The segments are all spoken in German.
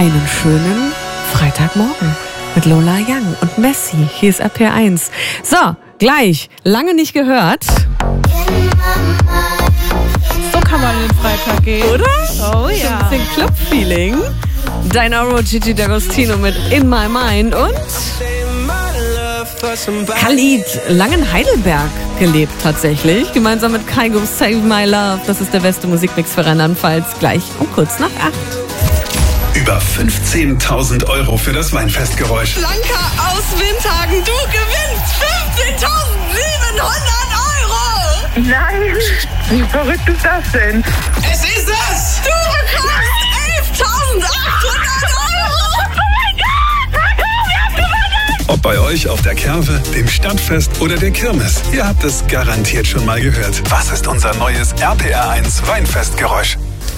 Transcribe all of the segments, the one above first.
einen schönen Freitagmorgen mit Lola Young und Messi. Hier ist RPR 1. So, gleich. Lange nicht gehört. So kann man in den Freitag gehen. Oder? Oh ja. Ein bisschen Club-Feeling. Dynaro, Gigi D'Agostino mit In My Mind und Khalid, lange in Heidelberg gelebt tatsächlich. Gemeinsam mit Kaigo Save My Love. Das ist der beste Musikmix für Rheinland-Pfalz. Gleich um kurz nach 8. Über 15.000 € für das Weinfestgeräusch. Blanca aus Windhagen, du gewinnst 15.700 €! Nein, wie verrückt ist das denn? Es ist es! Du bekommst 11.800 €! Ob bei euch auf der Kerwe, dem Stadtfest oder der Kirmes, ihr habt es garantiert schon mal gehört. Was ist unser neues RPR 1 Weinfestgeräusch?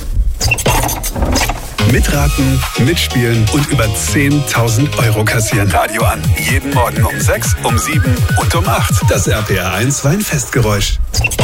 Mitraten, mitspielen und über 10.000 € kassieren. Radio an. Jeden Morgen um 6, um 7 und um 8. Das RPR 1 Weinfestgeräusch.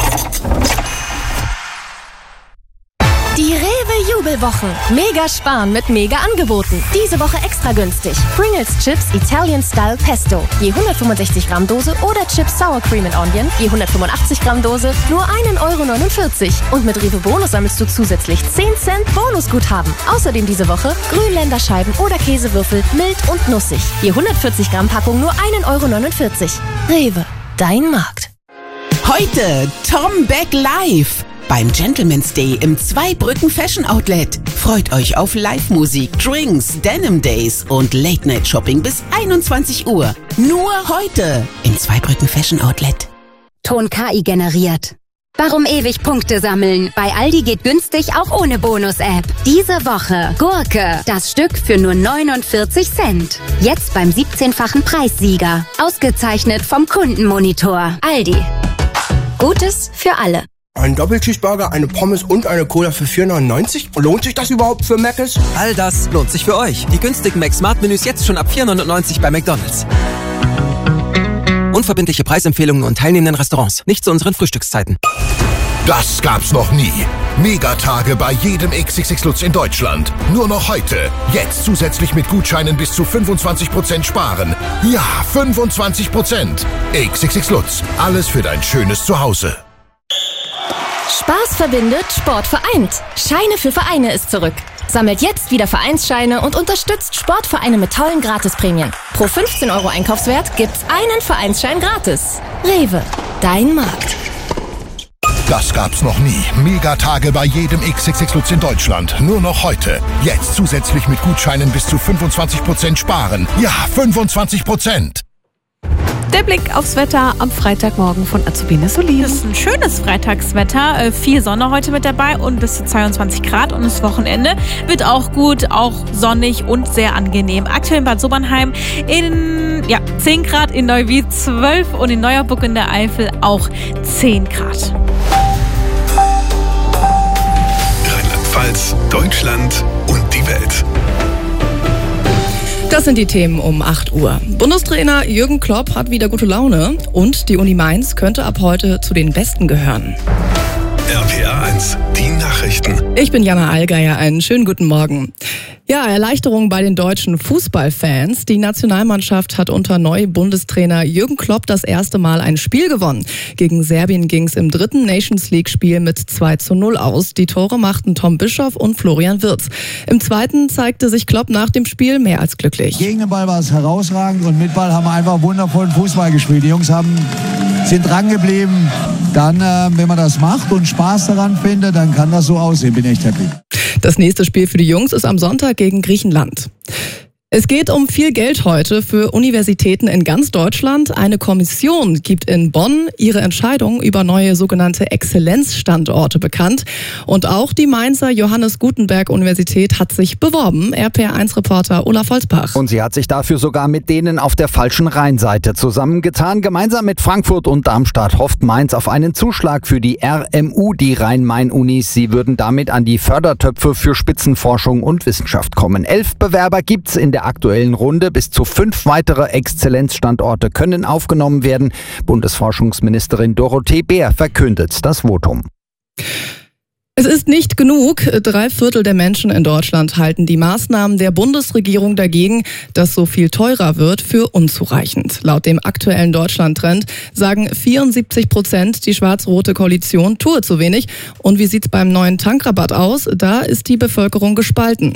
Die Rewe-Jubelwochen. Mega sparen mit Mega-Angeboten. Diese Woche extra günstig. Pringles Chips Italian Style Pesto. Je 165 Gramm Dose oder Chips Sour Cream and Onion. Je 185 Gramm Dose. Nur 1,49 €. Und mit Rewe Bonus sammelst du zusätzlich 10 Cent Bonusguthaben. Außerdem diese Woche Grünländerscheiben oder Käsewürfel mild und nussig. Je 140 Gramm Packung nur 1,49 €. Rewe. Dein Markt. Heute Tom Beck live beim Gentleman's Day im Zweibrücken Fashion Outlet. Freut euch auf Live-Musik, Drinks, Denim Days und Late-Night-Shopping bis 21 Uhr. Nur heute im Zweibrücken Fashion Outlet. Ton KI generiert. Warum ewig Punkte sammeln? Bei Aldi geht günstig auch ohne Bonus-App. Diese Woche Gurke, das Stück für nur 49 Cent. Jetzt beim 17-fachen Preissieger. Ausgezeichnet vom Kundenmonitor. Aldi. Gutes für alle. Ein Doppelcheeseburger, eine Pommes und eine Cola für 4,99 €? Lohnt sich das überhaupt für Mc's? All das lohnt sich für euch. Die günstigen Mac-Smart-Menüs jetzt schon ab 4,99 € bei McDonald's. Unverbindliche Preisempfehlungen und teilnehmenden Restaurants. Nicht zu unseren Frühstückszeiten. Das gab's noch nie. Megatage bei jedem XXX Lutz in Deutschland. Nur noch heute. Jetzt zusätzlich mit Gutscheinen bis zu 25% sparen. Ja, 25%. XXX Lutz. Alles für dein schönes Zuhause. Spaß verbindet, Sport vereint. Scheine für Vereine ist zurück. Sammelt jetzt wieder Vereinsscheine und unterstützt Sportvereine mit tollen Gratisprämien. Pro 15 € Einkaufswert gibt's einen Vereinsschein gratis. Rewe, dein Markt. Das gab's noch nie. Megatage bei jedem XXX Lutz in Deutschland. Nur noch heute. Jetzt zusätzlich mit Gutscheinen bis zu 25% sparen. Ja, 25%. Der Blick aufs Wetter am Freitagmorgen von Azubine Solin. Das ist ein schönes Freitagswetter. Viel Sonne heute mit dabei und bis zu 22 Grad. Und das Wochenende wird auch gut, auch sonnig und sehr angenehm. Aktuell in Bad Sobernheim 10 Grad, in Neuwied 12 und in Neuerburg in der Eifel auch 10 Grad. Rheinland-Pfalz, Deutschland und die Welt. Das sind die Themen um 8 Uhr. Bundestrainer Jürgen Klopp hat wieder gute Laune und die Uni Mainz könnte ab heute zu den Besten gehören. RPR 1, die Nachrichten. Ich bin Jana Allgeier, einen schönen guten Morgen. Ja, Erleichterung bei den deutschen Fußballfans. Die Nationalmannschaft hat unter Neu-Bundestrainer Jürgen Klopp das erste Mal ein Spiel gewonnen. Gegen Serbien ging es im 3. Nations-League-Spiel mit 2:0 aus. Die Tore machten Tom Bischoff und Florian Wirtz. Im 2. zeigte sich Klopp nach dem Spiel mehr als glücklich. Gegen den Ball war es herausragend und mit Ball haben wir einfach wundervollen Fußball gespielt. Die Jungs sind dran geblieben. Dann, wenn man das macht und Spaß daran findet, dann kann das so aussehen. Bin echt happy. Das nächste Spiel für die Jungs ist am Sonntag gegen Griechenland. Es geht um viel Geld heute für Universitäten in ganz Deutschland. Eine Kommission gibt in Bonn ihre Entscheidung über neue sogenannte Exzellenzstandorte bekannt. Und auch die Mainzer Johannes Gutenberg Universität hat sich beworben. RPR1-Reporter Olaf Holzbach. Und sie hat sich dafür sogar mit denen auf der falschen Rheinseite zusammengetan. Gemeinsam mit Frankfurt und Darmstadt hofft Mainz auf einen Zuschlag für die RMU, die Rhein-Main-Unis. Sie würden damit an die Fördertöpfe für Spitzenforschung und Wissenschaft kommen. 11 Bewerber gibt's in der aktuellen Runde. Bis zu 5 weitere Exzellenzstandorte können aufgenommen werden. Bundesforschungsministerin Dorothee Bär verkündet das Votum. Es ist nicht genug. 3/4 der Menschen in Deutschland halten die Maßnahmen der Bundesregierung dagegen, dass so viel teurer wird, für unzureichend. Laut dem aktuellen Deutschland-Trend sagen 74%, die schwarz-rote Koalition tue zu wenig. Und wie sieht's beim neuen Tankrabatt aus? Da ist die Bevölkerung gespalten.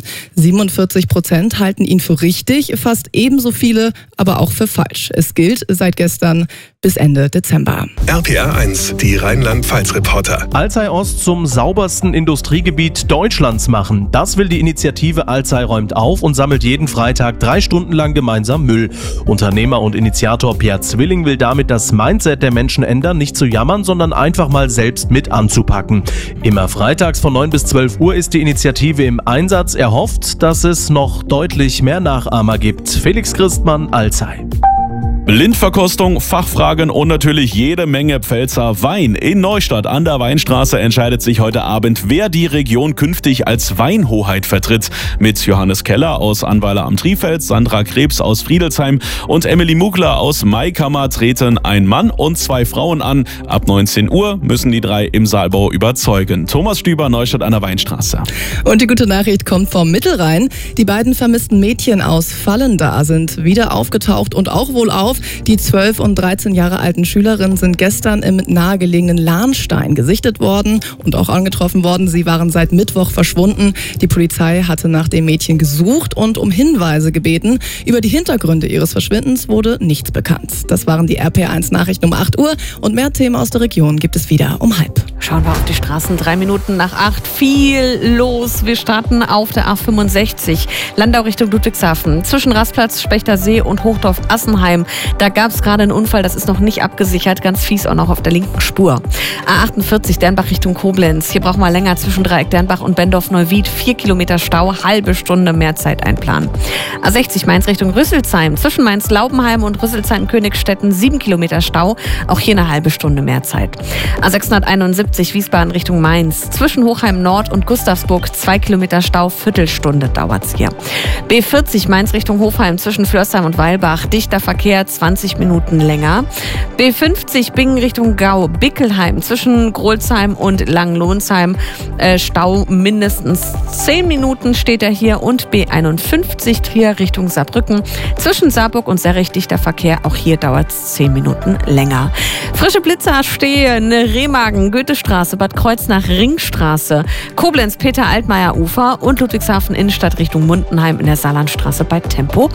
47% halten ihn für richtig, fast ebenso viele aber auch für falsch. Es gilt seit gestern bis Ende Dezember. RPR 1, die Rheinland-Pfalz-Reporter. Alzey Ost zum saubersten Industriegebiet Deutschlands machen. Das will die Initiative Alzey räumt auf und sammelt jeden Freitag 3 Stunden lang gemeinsam Müll. Unternehmer und Initiator Pierre Zwilling will damit das Mindset der Menschen ändern, nicht zu jammern, sondern einfach mal selbst mit anzupacken. Immer freitags von 9 bis 12 Uhr ist die Initiative im Einsatz. Er hofft, dass es noch deutlich mehr Nachahmer gibt. Felix Christmann, Alzey. Blindverkostung, Fachfragen und natürlich jede Menge Pfälzer Wein. In Neustadt an der Weinstraße entscheidet sich heute Abend, wer die Region künftig als Weinhoheit vertritt. Mit Johannes Keller aus Annweiler am Trifels, Sandra Krebs aus Friedelsheim und Emily Mugler aus Maikammer treten ein Mann und 2 Frauen an. Ab 19 Uhr müssen die 3 im Saalbau überzeugen. Thomas Stüber, Neustadt an der Weinstraße. Und die gute Nachricht kommt vom Mittelrhein. Die beiden vermissten Mädchen aus Vallendar sind wieder aufgetaucht und auch wohlauf. Die 12 und 13 Jahre alten Schülerinnen sind gestern im nahegelegenen Lahnstein gesichtet worden und auch angetroffen worden. Sie waren seit Mittwoch verschwunden. Die Polizei hatte nach dem Mädchen gesucht und um Hinweise gebeten. Über die Hintergründe ihres Verschwindens wurde nichts bekannt. Das waren die RPR1 Nachrichten um 8 Uhr und mehr Themen aus der Region gibt es wieder um 7:30. Schauen wir auf die Straßen, 3 Minuten nach 8, viel los. Wir starten auf der A65, Landau Richtung Ludwigshafen, zwischen Rastplatz, Spechtersee und Hochdorf-Assenheim. Da gab es gerade einen Unfall, das ist noch nicht abgesichert, ganz fies auch noch auf der linken Spur. A48, Dernbach Richtung Koblenz, hier braucht man länger zwischen Dreieck Dernbach und Bendorf-Neuwied, 4 Kilometer Stau, halbe Stunde mehr Zeit einplanen. A60 Mainz Richtung Rüsselsheim, zwischen Mainz-Laubenheim und Rüsselsheim-Königstetten, 7 Kilometer Stau, auch hier eine halbe Stunde mehr Zeit. A671 Wiesbaden Richtung Mainz, zwischen Hochheim Nord und Gustavsburg, 2 Kilometer Stau, Viertelstunde dauert's hier. B40 Mainz Richtung Hofheim, zwischen Flörsheim und Weilbach, dichter Verkehr, 20 Minuten länger. B50 Bingen Richtung Gau, Bickelheim, zwischen Grolsheim und Langenlohnsheim, Stau mindestens 10 Minuten steht er hier. Und B51 Trier Richtung Saarbrücken, zwischen Saarburg und Serrich, dichter Verkehr, auch hier dauert es 10 Minuten länger. Frische Blitzer stehen, Remagen, Goethestraße, Bad Kreuznach, Ringstraße, Koblenz, Peter-Altmaier-Ufer und Ludwigshafen Innenstadt Richtung Mundenheim in der Saarlandstraße bei Tempo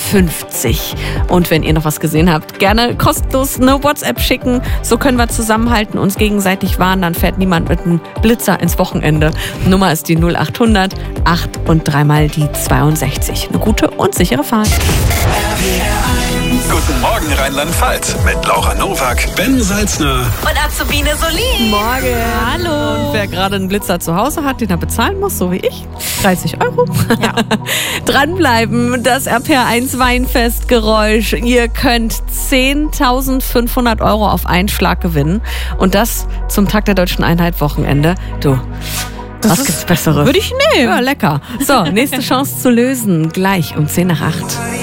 50. Und wenn ihr noch was gesehen habt, gerne kostenlos eine WhatsApp schicken. So können wir zusammenhalten, uns gegenseitig warnen. Dann fährt niemand mit einem Blitzer ins Wochenende. Nummer ist die 0800 8 und 3 mal die 62. Eine gute und sichere Fahrt. Guten Morgen Rheinland-Pfalz mit Laura Nowak, Ben Salzner und Azubine Solin. Morgen. Hallo. Und wer gerade einen Blitzer zu Hause hat, den er bezahlen muss, so wie ich, 30 €. Ja. Dranbleiben, das RPR1 Weinfestgeräusch. Ihr könnt 10.500 € auf einen Schlag gewinnen. Und das zum Tag der Deutschen Einheit Wochenende. Du, was gibt's Besseres? Würde ich nehmen. Ja, lecker. So, nächste Chance zu lösen. Gleich um 7:50.